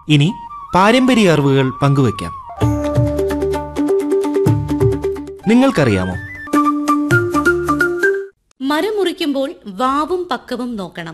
ഇനി പാരമ്പര്യ അറിവുകൾ പങ്കുവയ്ക്കാം. നിങ്ങൾക്കറിയാമോ, മരം മുറിക്കുമ്പോൾ വാവും പക്കവും നോക്കണം.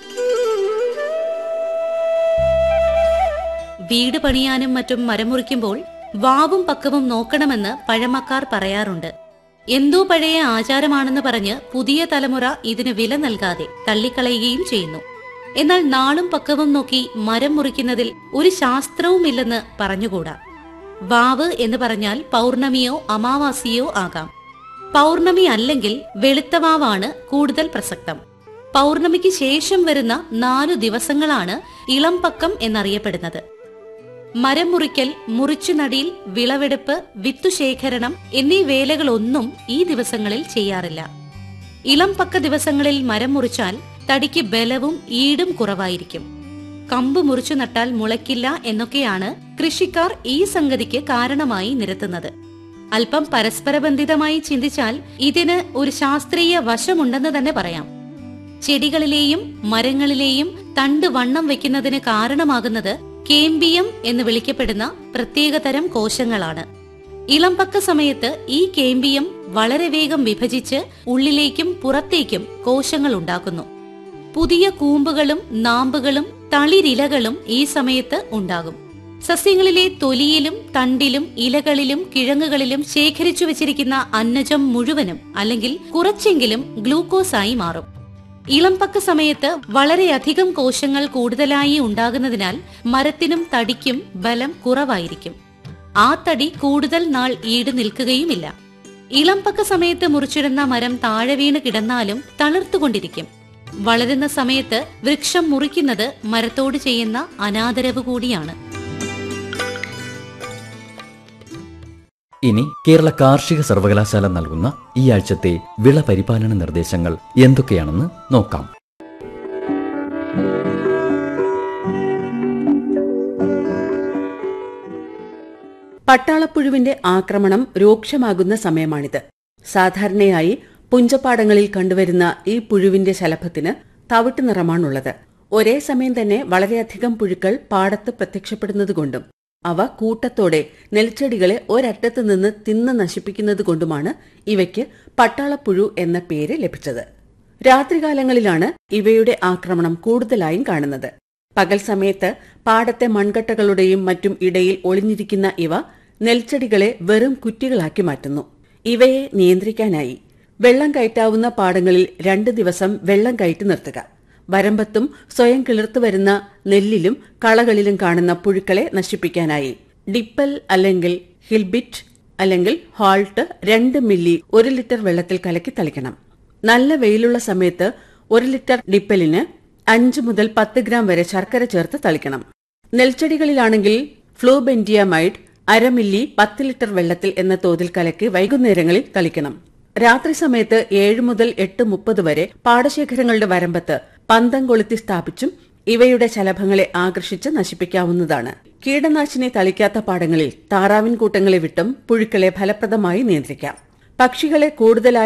വീട് പണിയാനും മറ്റും മരം മുറിക്കുമ്പോൾ വാവും പക്കവും നോക്കണമെന്ന് പഴമക്കാർ പറയാറുണ്ട്. എന്തോ പഴയ ആചാരമാണെന്ന് പറഞ്ഞ് പുതിയ തലമുറ ഇതിന് വില നൽകാതെ തള്ളിക്കളയുകയും ചെയ്യുന്നു. എന്നാൽ നാളും പക്കവും നോക്കി മരം മുറിക്കുന്നതിൽ ഒരു ശാസ്ത്രവുമില്ലെന്ന് പറഞ്ഞുകൂടാ. വാവ് എന്ന് പറഞ്ഞാൽ പൗർണമിയോ അമാവാസിയോ ആകാം. പൗർണമി അല്ലെങ്കിൽ വെളുത്തവാവാണ് കൂടുതൽ പ്രസക്തം. പൗർണമിക്ക് ശേഷം വരുന്ന 4 ദിവസങ്ങളാണ് ഇളം പക്കം എന്നറിയപ്പെടുന്നത്. മരം മുറിക്കൽ, മുറിച്ചുനടിയിൽ, വിളവെടുപ്പ്, വിത്തുശേഖരണം എന്നീ വേലകളൊന്നും ഈ ദിവസങ്ങളിൽ ചെയ്യാറില്ല. ഇളം പക്ക ദിവസങ്ങളിൽ മരം മുറിച്ചാൽ തടിക്ക് ബലവും ഈടും കുറവായിരിക്കും. കമ്പ് മുറിച്ചു നട്ടാൽ മുളയ്ക്കില്ല എന്നൊക്കെയാണ് കൃഷിക്കാർ ഈ സംഗതിക്ക് കാരണമായി നിരത്തുന്നത്. അല്പം പരസ്പരബന്ധിതമായി ചിന്തിച്ചാൽ ഇതിന് ഒരു ശാസ്ത്രീയ വശമുണ്ടെന്ന് തന്നെ പറയാം. ചെടികളിലെയും മരങ്ങളിലെയും തണ്ട് വണ്ണം വയ്ക്കുന്നതിന് കാരണമാകുന്നത് കേമ്പിയം എന്ന് വിളിക്കപ്പെടുന്ന പ്രത്യേകതരം കോശങ്ങളാണ്. ഇളംപക്ക സമയത്ത് ഈ കേമ്പിയം വളരെ വേഗം വിഭജിച്ച് ഉള്ളിലേക്കും പുറത്തേക്കും കോശങ്ങൾ ഉണ്ടാക്കുന്നു. പുതിയ കൂമ്പുകളും നാമ്പുകളും തളിരിലകളും ഈ സമയത്ത് ഉണ്ടാകും. സസ്യങ്ങളിലെ തൊലിയിലും തണ്ടിലും ഇലകളിലും കിഴങ്ങുകളിലും ശേഖരിച്ചു വച്ചിരിക്കുന്ന അന്നജം മുഴുവനും അല്ലെങ്കിൽ കുറച്ചെങ്കിലും ഗ്ലൂക്കോസായി മാറും. ഇളംപക്ക സമയത്ത് വളരെയധികം കോശങ്ങൾ കൂടുതലായി ഉണ്ടാകുന്നതിനാൽ മരത്തിനും തടിക്കും ബലം കുറവായിരിക്കും. ആ തടി കൂടുതൽ നാൾ ഈട് നിൽക്കുകയുമില്ല. ഇളംപക്ക സമയത്ത് മുറിച്ചിടുന്ന മരം താഴെ വീണ് കിടന്നാലും തളിർത്തുകൊണ്ടിരിക്കും. വളരുന്ന സമയത്ത് വൃക്ഷം മുറിക്കുന്നത് മരത്തോട് ചെയ്യുന്ന അനാദരവ് കൂടിയാണ്. ഇനി കേരള കാർഷിക സർവകലാശാല നൽകുന്ന ഈ ആഴ്ചത്തെ വിള പരിപാലന നിർദ്ദേശങ്ങൾ എന്തൊക്കെയാണെന്ന് നോക്കാം. പട്ടാളപ്പുഴുവിന്റെ ആക്രമണം രൂക്ഷമാകുന്ന സമയമാണിത്. സാധാരണയായി പുഞ്ചപ്പാടങ്ങളിൽ കണ്ടുവരുന്ന ഈ പുഴുവിന്റെ ശലഭത്തിന് തവിട്ട് നിറമാണുള്ളത്. ഒരേ സമയം തന്നെ വളരെയധികം പുഴുക്കൾ പാടത്ത് പ്രത്യക്ഷപ്പെടുന്നതുകൊണ്ടും അവ കൂട്ടത്തോടെ നെൽച്ചെടികളെ ഒരറ്റത്ത് നിന്ന് തിന്ന് നശിപ്പിക്കുന്നതുകൊണ്ടുമാണ് ഇവയ്ക്ക് പട്ടാളപ്പുഴു എന്ന പേര് ലഭിച്ചത്. രാത്രികാലങ്ങളിലാണ് ഇവയുടെ ആക്രമണം കൂടുതലായും കാണുന്നത്. പകൽ സമയത്ത് പാടത്തെ മൺകട്ടകളുടെയും മറ്റും ഇടയിൽ ഒളിഞ്ഞിരിക്കുന്ന ഇവ നെൽച്ചെടികളെ വെറും കുറ്റികളാക്കി മാറ്റുന്നു. ഇവയെ നിയന്ത്രിക്കാനായി വെള്ളം കയറ്റാവുന്ന പാടങ്ങളിൽ 2 ദിവസം വെള്ളം കയറ്റി നിർത്തുക. വരമ്പത്തും സ്വയം കിളിർത്തു വരുന്ന നെല്ലിലും കളകളിലും കാണുന്ന പുഴുക്കളെ നശിപ്പിക്കാനായി ഡിപ്പൽ അല്ലെങ്കിൽ ഹിൽബിറ്റ് അല്ലെങ്കിൽ ഹാൾട്ട് 2 മില്ലി 1 ലിറ്റർ വെള്ളത്തിൽ കലക്കി തളിക്കണം. നല്ല വെയിലുള്ള സമയത്ത് 1 ലിറ്റർ ഡിപ്പലിന് 5 മുതൽ 10 ഗ്രാം വരെ ശർക്കര ചേർത്ത് തളിക്കണം. നെൽച്ചെടികളിലാണെങ്കിൽ ഫ്ലൂബെൻഡിയമൈഡ് 1/2 മില്ലി 10 ലിറ്റർ വെള്ളത്തിൽ എന്ന തോതിൽ കലക്കി വൈകുന്നേരങ്ങളിൽ തളിക്കണം. രാത്രി സമയത്ത് 7 മുതൽ 8:30 വരെ പാടശേഖരങ്ങളുടെ വരമ്പത്ത് പന്തം കൊളുത്തി സ്ഥാപിച്ചും ഇവയുടെ ശലഭങ്ങളെ ആകർഷിച്ച് നശിപ്പിക്കാവുന്നതാണ്. കീടനാശിനി തളിക്കാത്ത പാടങ്ങളിൽ താറാവിൻ കൂട്ടങ്ങളെ വിട്ടും പുഴുക്കളെ ഫലപ്രദമായി നിയന്ത്രിക്കാം. പക്ഷികളെ കൂടുതലായി